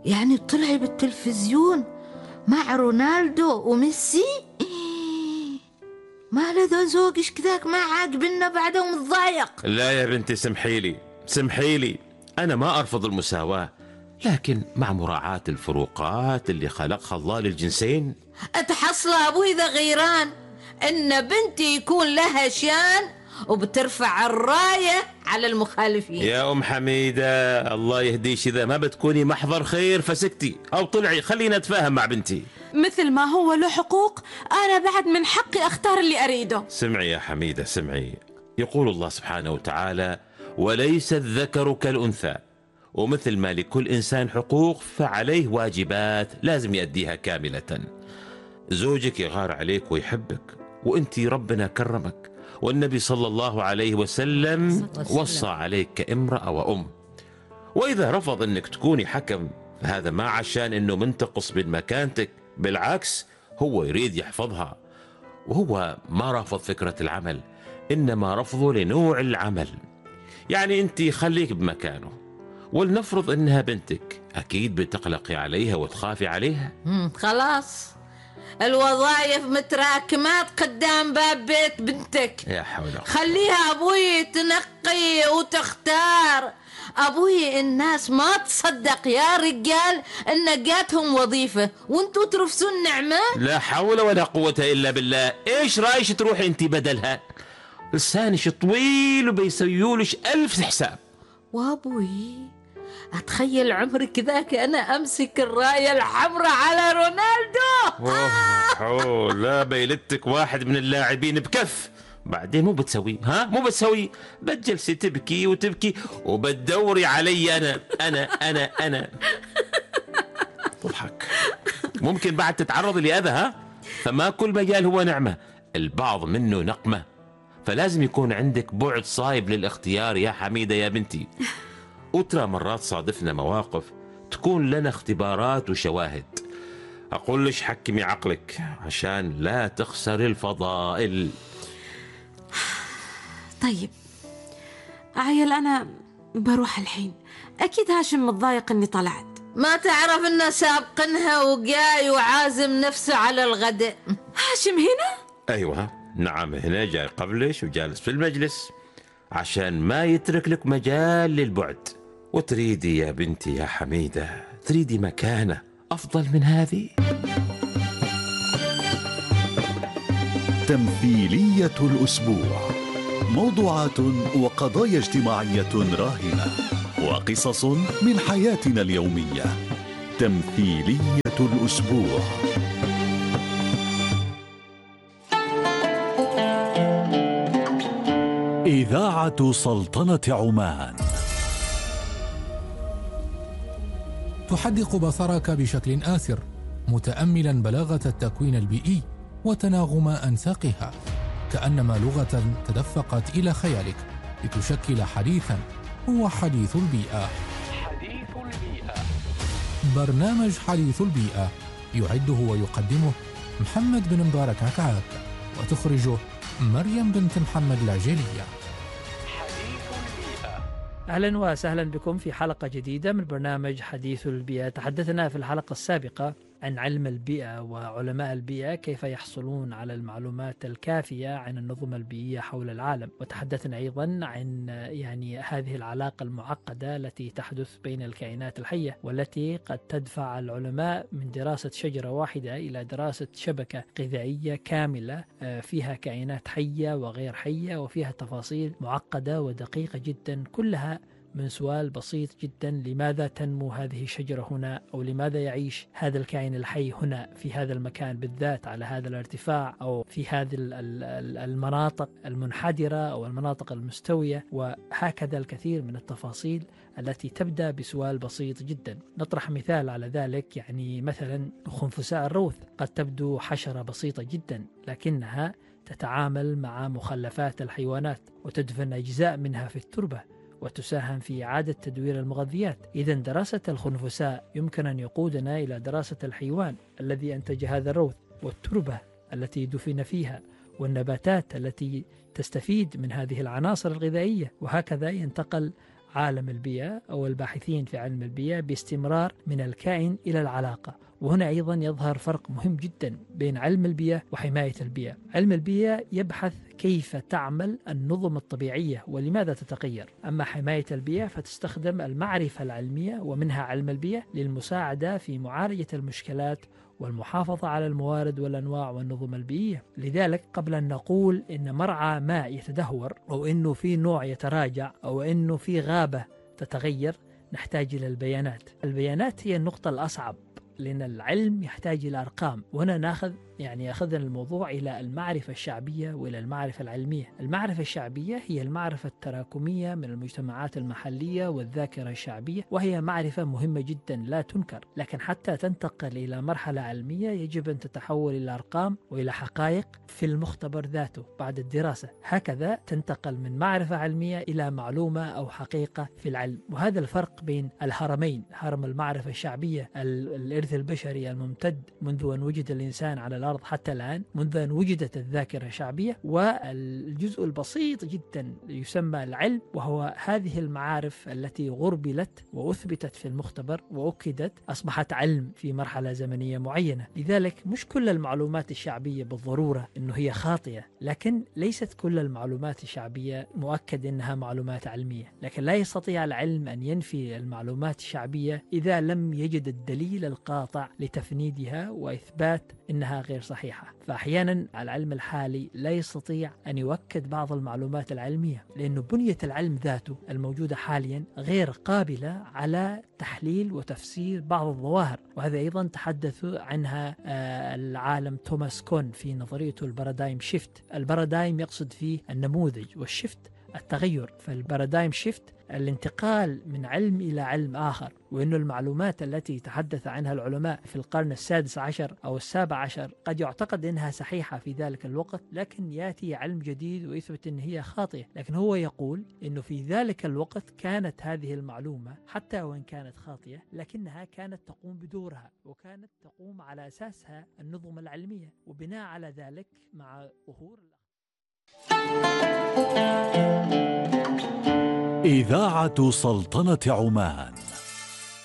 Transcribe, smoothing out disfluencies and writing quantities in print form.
يعني طلعي بالتلفزيون مع رونالدو وميسي؟ ما لذا زوجش كذاك ما عاجبنا بعده ومتضايق. لا يا بنتي سمحيلي، أنا ما أرفض المساواة، لكن مع مراعاة الفروقات اللي خلقها الله للجنسين. أتحصل أبوي ذا غيران إن بنتي يكون لها شان وبترفع الراية على المخالفين. يا أم حميدة الله يهديش، إذا ما بتكوني محضر خير فسكتي أو طلعي، خلينا نتفاهم مع بنتي. مثل ما هو له حقوق، أنا بعد من حقي أختار اللي أريده. سمعي يا حميدة سمعي، يقول الله سبحانه وتعالى: وليس الذكر كالأنثى، ومثل ما لكل إنسان حقوق فعليه واجبات لازم يأديها كاملة. زوجك يغار عليك ويحبك، وانتي ربنا كرمك، والنبي صلى الله عليه وسلم وصى عليك كامرأة وأم. وإذا رفض أنك تكوني حكم فهذا ما عشان أنه منتقص من مكانتك، بالعكس هو يريد يحفظها، وهو ما رافض فكرة العمل، إنما رفضه لنوع العمل. يعني أنت خليك بمكانه، ولنفرض أنها بنتك، أكيد بتقلقي عليها وتخافي عليها. خلاص الوظائف متراكمات قدام باب بيت بنتك. يا حول الله. خليها أبوي تنقي وتختار. أبوي الناس ما تصدق يا رجال إن جاتهم وظيفة وانتوا ترفسوا النعمة. لا حول ولا قوة إلا بالله. إيش رأيش تروحي انت بدلها؟ لسانش طويل وبيسويولش 1000 حساب. وأبوي أتخيل عمري كذاك أنا أمسك الراية الحمراء على رونالدو. أوه لا بيلتك واحد من اللاعبين بكف، بعدين مو بتسوي بتجلسي تبكي وتبكي وبتدوري علي أنا تضحك. ممكن بعد تتعرض لأذى، فما كل مجال هو نعمة، البعض منه نقمة، فلازم يكون عندك بعد صايب للاختيار يا حميدة يا بنتي. وترى مرات صادفنا مواقف تكون لنا اختبارات وشواهد. أقول لش حكمي عقلك عشان لا تخسر الفضائل. طيب عيل أنا بروح الحين، أكيد هاشم متضايق أني طلعت. ما تعرف إنه سابقنها وجاي وعازم نفسه على الغداء. هاشم هنا؟ أيوة نعم هنا جاي قبلش وجالس في المجلس عشان ما يترك لك مجال للبعد. وتريدي يا بنتي يا حميدة، تريدي مكانة أفضل من هذه؟ تمثيلية الأسبوع، موضوعات وقضايا اجتماعية راهنة وقصص من حياتنا اليومية. تمثيلية الأسبوع. إذاعة سلطنة عمان تحدق بصرك بشكل آثر، متأملا بلاغة التكوين البيئي وتناغم أنساقها، كأنما لغة تدفقت إلى خيالك لتشكل حديثا هو حديث البيئة. برنامج حديث البيئة يعده ويقدمه محمد بن مبارك عكعاك، وتخرجه مريم بنت محمد العجيلية. أهلا وسهلا بكم في حلقة جديدة من برنامج حديث البيئة. تحدثنا في الحلقة السابقة عن علم البيئة وعلماء البيئة كيف يحصلون على المعلومات الكافية عن النظم البيئية حول العالم، وتحدثنا أيضا عن هذه العلاقة المعقدة التي تحدث بين الكائنات الحية، والتي قد تدفع العلماء من دراسة شجرة واحدة إلى دراسة شبكة غذائية كاملة فيها كائنات حية وغير حية، وفيها تفاصيل معقدة ودقيقة جدا، كلها من سؤال بسيط جدا: لماذا تنمو هذه الشجرة هنا؟ أو لماذا يعيش هذا الكائن الحي هنا في هذا المكان بالذات على هذا الارتفاع، أو في هذه المناطق المنحدرة أو المناطق المستوية، وهكذا الكثير من التفاصيل التي تبدأ بسؤال بسيط جدا. نطرح مثال على ذلك، مثلا خنفساء الروث قد تبدو حشرة بسيطة جدا، لكنها تتعامل مع مخلفات الحيوانات وتدفن أجزاء منها في التربة وتساهم في إعادة تدوير المغذيات. إذن دراسة الخنفساء يمكن أن يقودنا إلى دراسة الحيوان الذي أنتج هذا الروث، والتربة التي دفن فيها، والنباتات التي تستفيد من هذه العناصر الغذائية، وهكذا ينتقل عالم البيئة أو الباحثين في علم البيئة باستمرار من الكائن إلى العلاقة. وهنا أيضا يظهر فرق مهم جدا بين علم البيئة وحماية البيئة. علم البيئة يبحث كيف تعمل النظم الطبيعية ولماذا تتغير، أما حماية البيئة فتستخدم المعرفة العلمية ومنها علم البيئة للمساعدة في معالجة المشكلات والمحافظة على الموارد والأنواع والنظم البيئية. لذلك قبل أن نقول إن مرعى ماء يتدهور أو إنه في نوع يتراجع أو إنه في غابة تتغير نحتاج إلى البيانات. البيانات هي النقطة الأصعب، لأن العلم يحتاج إلى أرقام، وهنا أخذنا الموضوع إلى المعرفة الشعبية وإلى المعرفة العلمية. المعرفة الشعبية هي المعرفة التراكمية من المجتمعات المحلية والذاكرة الشعبية، وهي معرفة مهمة جدا لا تنكر، لكن حتى تنتقل إلى مرحلة علمية يجب أن تتحول إلى أرقام وإلى حقائق في المختبر ذاته بعد الدراسة. هكذا تنتقل من معرفة علمية إلى معلومة أو حقيقة في العلم. وهذا الفرق بين الهرمين، هرم المعرفة الشعبية الإرث البشري الممتد منذ أن وجد الإنسان على الأرض حتى الآن، منذ أن وجدت الذاكرة الشعبية، والجزء البسيط جدا يسمى العلم، وهو هذه المعارف التي غربلت وأثبتت في المختبر وأكدت أصبحت علم في مرحلة زمنية معينة. لذلك مش كل المعلومات الشعبية بالضرورة أنه هي خاطئة، لكن ليست كل المعلومات الشعبية مؤكد أنها معلومات علمية، لكن لا يستطيع العلم أن ينفي المعلومات الشعبية إذا لم يجد الدليل القاطع لتفنيدها وإثبات أنها غير صحيحة. فأحيانا العلم الحالي لا يستطيع أن يؤكد بعض المعلومات العلمية، لأن بنية العلم ذاته الموجودة حاليا غير قابلة على تحليل وتفسير بعض الظواهر. وهذا أيضا تحدث عنها العالم توماس كون في نظريته البارادايم شيفت. البارادايم يقصد فيه النموذج، والشيفت التغير. فالبارادايم شيفت الانتقال من علم إلى علم آخر، وأن المعلومات التي تحدث عنها العلماء في القرن السادس عشر أو السابع عشر قد يعتقد أنها صحيحة في ذلك الوقت، لكن يأتي علم جديد ويثبت أن هي خاطئة. لكن هو يقول أنه في ذلك الوقت كانت هذه المعلومة حتى وإن كانت خاطئة لكنها كانت تقوم بدورها، وكانت تقوم على أساسها النظم العلمية. وبناء على ذلك مع ظهور إذاعة سلطنة عمان